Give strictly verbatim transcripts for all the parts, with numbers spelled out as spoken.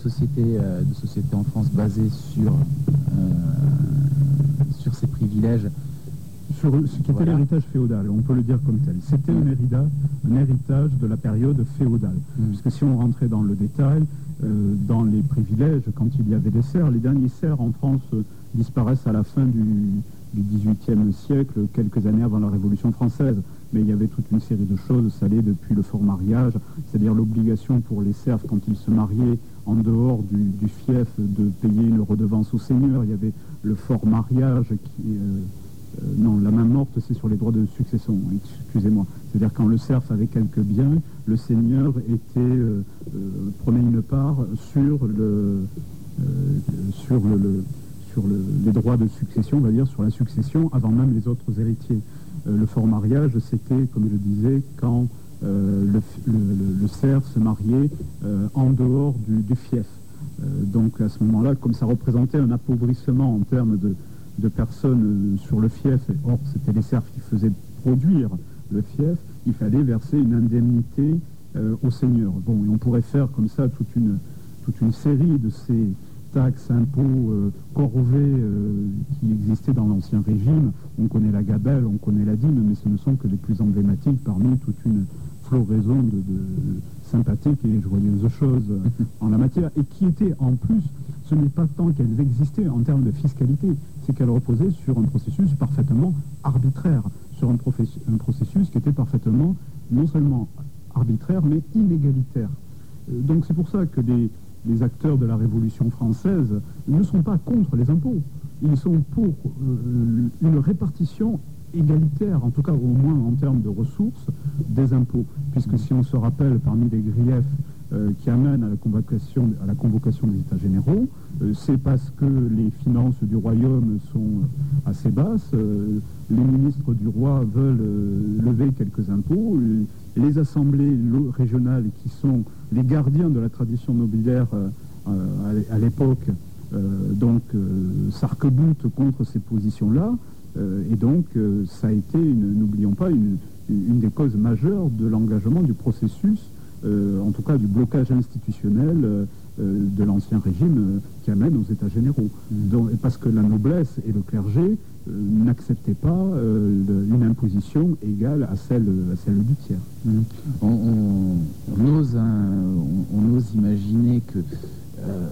société, euh, de société en France basée sur, euh, sur ces privilèges. Sur ce qui était voilà. L'héritage féodal, on peut le dire comme tel. C'était mmh. un, héritage, un héritage de la période féodale. Mmh. Puisque si on rentrait dans le détail, euh, dans les privilèges, quand il y avait des serfs, les derniers serfs en France euh, disparaissent à la fin du, du dix-huitième siècle, quelques années avant la Révolution française. Mais il y avait toute une série de choses, ça allait depuis le fort mariage, c'est-à-dire l'obligation pour les serfs, quand ils se mariaient en dehors du, du fief, de payer une redevance au seigneur. Il y avait le fort mariage qui... Euh, Euh, non, la main morte, c'est sur les droits de succession, excusez-moi. C'est-à-dire quand le serf avait quelques biens, le seigneur était, euh, euh, prenait une part sur, le, euh, sur, le, le, sur le, les droits de succession, on va dire, sur la succession, avant même les autres héritiers. Euh, le fort mariage, c'était, comme je disais, quand euh, le, le, le serf se mariait euh, en dehors du, du fief. Euh, donc à ce moment-là, comme ça représentait un appauvrissement en termes de de personnes sur le fief, et or c'était les serfs qui faisaient produire le fief, il fallait verser une indemnité euh, au seigneur. Bon, et on pourrait faire comme ça toute une, toute une série de ces taxes, impôts, euh, corvées euh, qui existaient dans l'Ancien Régime. On connaît la gabelle, on connaît la dîme, mais ce ne sont que les plus emblématiques parmi toute une floraison de, de sympathiques et joyeuses choses en la matière, et qui étaient en plus, ce n'est pas tant qu'elles existaient en termes de fiscalité, c'est qu'elles reposaient sur un processus parfaitement arbitraire, sur un, un processus qui était parfaitement non seulement arbitraire, mais inégalitaire. Euh, donc c'est pour ça que les, les acteurs de la Révolution française ne sont pas contre les impôts, ils sont pour euh, une répartition égalitaire, en tout cas au moins en termes de ressources, des impôts. Puisque si on se rappelle parmi les griefs euh, qui amènent à la convocation, à la convocation des États généraux, euh, c'est parce que les finances du royaume sont assez basses, euh, les ministres du roi veulent euh, lever quelques impôts, euh, les assemblées régionales qui sont les gardiens de la tradition nobiliaire euh, à l'époque, euh, donc euh, s'arc-boutent contre ces positions-là. Euh, et donc, euh, ça a été, n'oublions pas, une, une des causes majeures de l'engagement du processus, euh, en tout cas du blocage institutionnel euh, de l'Ancien Régime euh, qui amène aux États généraux. Mmh. Donc, parce que la noblesse et le clergé euh, n'acceptaient pas euh, le, une imposition égale à celle, à celle du tiers. Mmh. On, on, on, ose, hein, on, on ose imaginer que... Euh,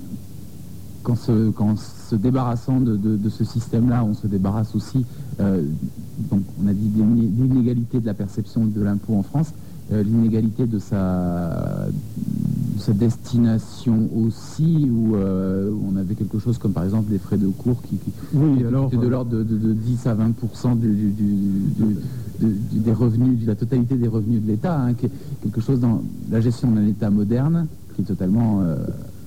Qu'en se, qu'en se débarrassant de, de, de ce système-là, on se débarrasse aussi, euh, donc on a dit l'inégalité de la perception de l'impôt en France, euh, l'inégalité de sa, de sa destination aussi, où euh, on avait quelque chose comme par exemple des frais de cours qui, qui, oui, qui alors, étaient de l'ordre de, de, de dix à vingt pour cent du, du, du, du, du, des revenus, de la totalité des revenus de l'État, hein, qui est quelque chose dans la gestion d'un État moderne qui est totalement... Euh,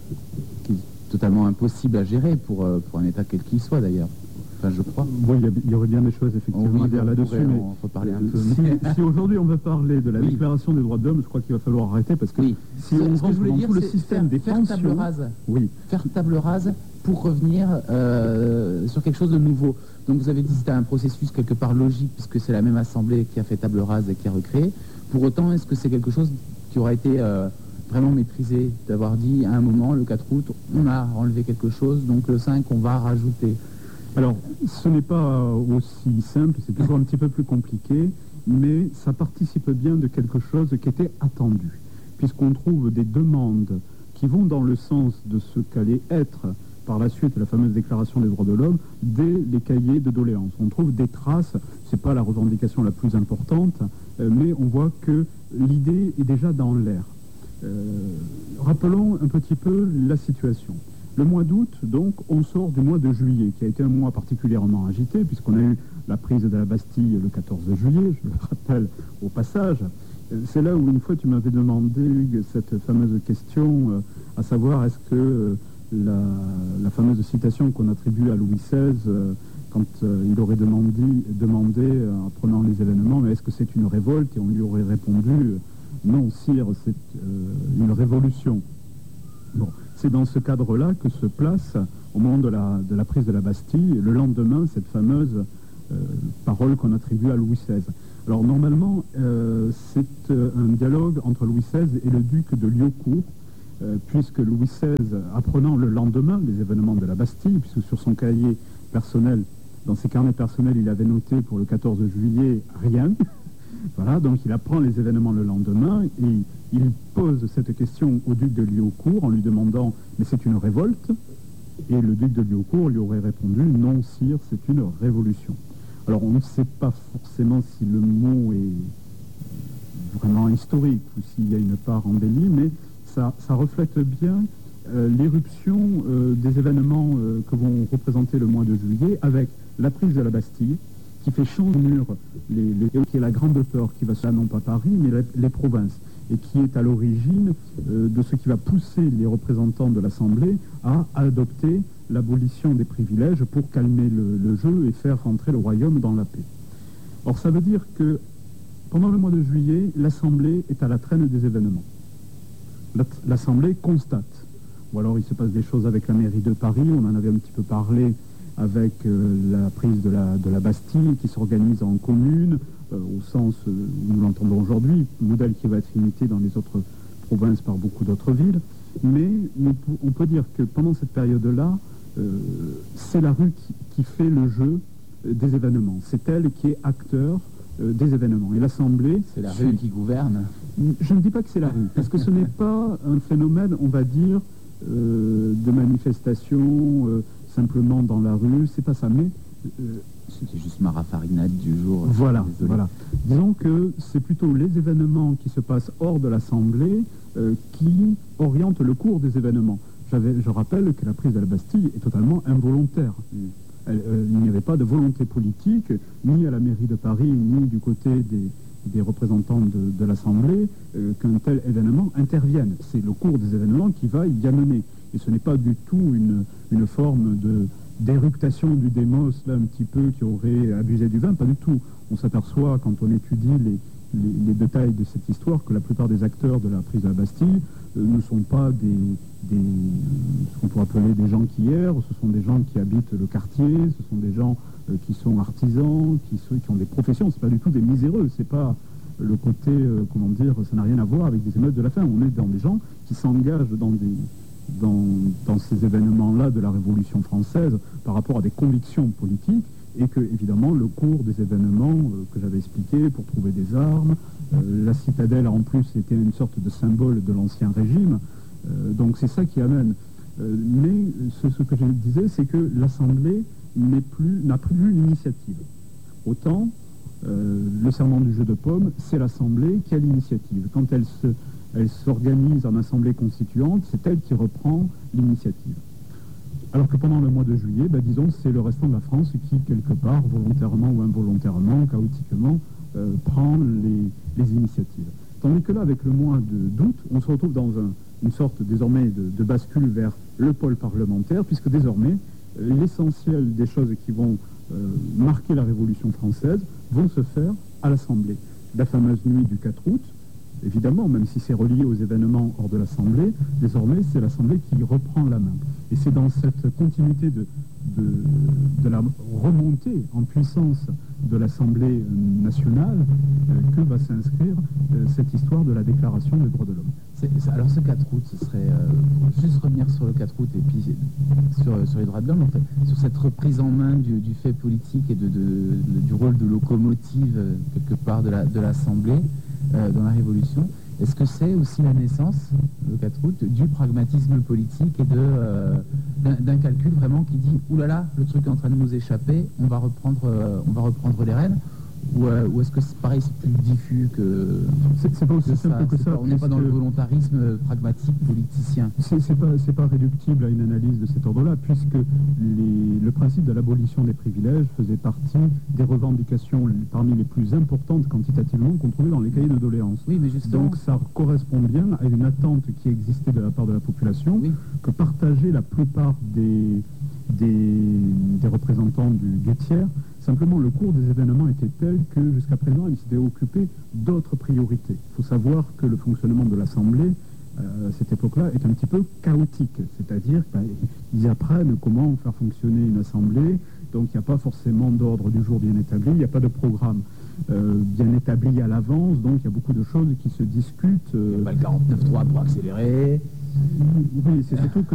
totalement impossible à gérer pour, euh, pour un État quel qu'il soit d'ailleurs. Enfin, je crois. Oui, il y, y aurait bien des choses effectivement à dire là-dessus. Mais reparler un peu. Si, si aujourd'hui on veut parler de la oui. déclaration des droits de l'homme, je crois qu'il va falloir arrêter parce que oui. si on rentre dans tout le système des faire pensions, table rase. Oui. Faire table rase pour revenir euh, sur quelque chose de nouveau. Donc vous avez dit que c'était un processus quelque part logique puisque c'est la même assemblée qui a fait table rase et qui a recréé. Pour autant, est-ce que c'est quelque chose qui aura été euh, vraiment maîtrisé, d'avoir dit à un moment, le quatre août, on a enlevé quelque chose, donc le cinq, on va rajouter. Alors, ce n'est pas aussi simple, c'est toujours un petit peu plus compliqué, mais ça participe bien de quelque chose qui était attendu, puisqu'on trouve des demandes qui vont dans le sens de ce qu'allait être par la suite la fameuse déclaration des droits de l'homme dès les cahiers de doléances. On trouve des traces, c'est pas la revendication la plus importante, mais on voit que l'idée est déjà dans l'air. Euh, rappelons un petit peu la situation. Le mois d'août, donc, on sort du mois de juillet, qui a été un mois particulièrement agité, puisqu'on a eu la prise de la Bastille le quatorze juillet, je le rappelle au passage. C'est là où, une fois, tu m'avais demandé, Hugues, cette fameuse question, euh, à savoir, est-ce que euh, la, la fameuse citation qu'on attribue à Louis seize, euh, quand euh, il aurait demandé, demandé euh, en prenant les événements, mais est-ce que c'est une révolte? Et on lui aurait répondu... Euh, non, sire, c'est euh, une révolution. Bon, c'est dans ce cadre-là que se place, au moment de la, de la prise de la Bastille, le lendemain, cette fameuse euh, parole qu'on attribue à Louis seize. Alors, normalement, euh, c'est euh, un dialogue entre Louis seize et le duc de Liaucourt, euh, puisque Louis seize, apprenant le lendemain les événements de la Bastille, puisque sur son cahier personnel, dans ses carnets personnels, il avait noté pour le quatorze juillet rien. Voilà, donc il apprend les événements le lendemain et il pose cette question au duc de Liaucourt en lui demandant « mais c'est une révolte ?» Et le duc de Liaucourt lui aurait répondu « non, sire, c'est une révolution ». Alors on ne sait pas forcément si le mot est vraiment historique ou s'il y a une part embellie, mais ça, ça reflète bien euh, l'éruption euh, des événements euh, que vont représenter le mois de juillet avec la prise de la Bastille, qui fait changer de mur, les, les, qui est la grande peur qui va se faire non pas Paris, mais les, les provinces, et qui est à l'origine euh, de ce qui va pousser les représentants de l'Assemblée à adopter l'abolition des privilèges pour calmer le, le jeu et faire rentrer le royaume dans la paix. Or, ça veut dire que pendant le mois de juillet, l'Assemblée est à la traîne des événements. L'Assemblée constate. Ou alors il se passe des choses avec la mairie de Paris, on en avait un petit peu parlé avec euh, la prise de la, de la Bastille qui s'organise en commune, euh, au sens euh, où nous l'entendons aujourd'hui, modèle qui va être imité dans les autres provinces par beaucoup d'autres villes. Mais on, on peut dire que pendant cette période-là, euh, c'est la rue qui, qui fait le jeu euh, des événements. C'est elle qui est acteur euh, des événements. Et l'Assemblée... C'est la rue qui gouverne. Je ne dis pas que c'est la rue, parce que ce n'est pas un phénomène, on va dire, euh, de manifestation... Euh, simplement dans la rue, c'est pas ça, mais... Euh, C'était juste ma raffarinade du jour. Voilà, voilà. Disons que c'est plutôt les événements qui se passent hors de l'Assemblée euh, qui orientent le cours des événements. Je rappelle que la prise de la Bastille est totalement involontaire. Mm. Elle, euh, il n'y avait pas de volonté politique, ni à la mairie de Paris, ni du côté des, des représentants de, de l'Assemblée, euh, qu'un tel événement intervienne. C'est le cours des événements qui va y amener. Et ce n'est pas du tout une, une forme de d'éructation du démos, là, un petit peu, qui aurait abusé du vin, pas du tout. On s'aperçoit, quand on étudie les, les, les détails de cette histoire, que la plupart des acteurs de la prise de la Bastille euh, ne sont pas des, des ce qu'on pourrait appeler des gens qui errent, ce sont des gens qui habitent le quartier, ce sont des gens euh, qui sont artisans, qui, sont, qui ont des professions, c'est pas du tout des miséreux, c'est pas le côté, euh, comment dire, ça n'a rien à voir avec des émeutes de la faim. On est dans des gens qui s'engagent dans des... Dans, dans ces événements-là de la Révolution française par rapport à des convictions politiques et que, évidemment, le cours des événements euh, que j'avais expliqué pour trouver des armes, euh, la citadelle, en plus, était une sorte de symbole de l'Ancien Régime. Euh, donc c'est ça qui amène. Euh, mais ce, ce que je disais, c'est que l'Assemblée n'est plus, n'a plus l'initiative. Autant, euh, le serment du jeu de paume, c'est l'Assemblée qui a l'initiative. Quand elle se... Elle s'organise en assemblée constituante, c'est elle qui reprend l'initiative. Alors que pendant le mois de juillet, ben, disons, c'est le restant de la France qui, quelque part, volontairement ou involontairement, chaotiquement, euh, prend les, les initiatives. Tandis que là, avec le mois d'août, on se retrouve dans un, une sorte désormais de, de bascule vers le pôle parlementaire, puisque désormais, euh, l'essentiel des choses qui vont euh, marquer la Révolution française vont se faire à l'Assemblée. La fameuse nuit du quatre août, évidemment, même si c'est relié aux événements hors de l'Assemblée, désormais, c'est l'Assemblée qui reprend la main. Et c'est dans cette continuité de, de, de la remontée en puissance de l'Assemblée nationale euh, que va s'inscrire euh, cette histoire de la Déclaration des droits de l'homme. Alors ce quatre août, ce serait, euh, pour juste revenir sur le quatre août et puis sur, sur les droits de l'homme, en fait, sur cette reprise en main du, du fait politique et de, de, de, du rôle de locomotive, euh, quelque part, de l'Assemblée, la, Euh, dans la Révolution. Est-ce que c'est aussi la naissance, le quatre août, du pragmatisme politique et euh, d'un calcul vraiment qui dit « Ouh là là, le truc est en train de nous échapper, on va reprendre, euh, on va reprendre les rênes » ou, euh, ou est-ce que c'est pareil, c'est plus diffus que... C'est pas aussi simple que ça. Pas, on n'est pas dans le volontarisme pragmatique politicien. C'est pas, pas réductible à une analyse de cet ordre-là, puisque les, le principe de l'abolition des privilèges faisait partie des revendications parmi les plus importantes quantitativement qu'on trouvait dans les cahiers de doléances. Oui, mais justement... Donc ça correspond bien à une attente qui existait de la part de la population, oui, que partageaient la plupart des, des, des représentants du, du tiers. Simplement, le cours des événements était tel que, jusqu'à présent, il s'était occupé d'autres priorités. Il faut savoir que le fonctionnement de l'Assemblée, euh, à cette époque-là, est un petit peu chaotique. C'est-à-dire qu'ils ben, apprennent comment faire fonctionner une Assemblée, donc il n'y a pas forcément d'ordre du jour bien établi, il n'y a pas de programme euh, bien établi à l'avance, donc il y a beaucoup de choses qui se discutent. Euh, il n'y a pas le quarante-neuf trois pour accélérer. Oui, c'est surtout que